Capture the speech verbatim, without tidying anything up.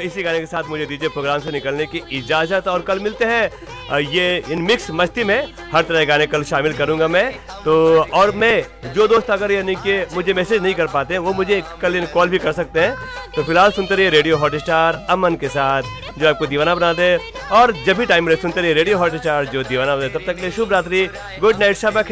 इसी गाने के साथ मुझे दीजिए प्रोग्राम से निकलने की इजाज़त, और कल मिलते हैं। ये इन मिक्स मस्ती में हर तरह के गाने कल शामिल करूंगा मैं। तो और मैं जो दोस्त अगर यानी कि मुझे मैसेज नहीं कर पाते हैं वो मुझे कल इन कॉल भी कर सकते हैं। तो फिलहाल सुनते रहिए रेडियो हॉटस्टार अमन के साथ, जो आपको दीवाना बना दे। और जब भी टाइम रहे सुनते रहिए रेडियो हॉटस्टार, जो दीवाना बना दे। तब तक के लिए शुभ रात्रि, गुड नाइट, शब